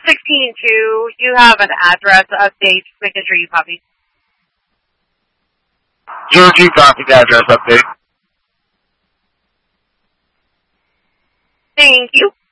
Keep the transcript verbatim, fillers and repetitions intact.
sixteen two, you have an address update, just making sure you copy. Zero two copy address update. Thank you.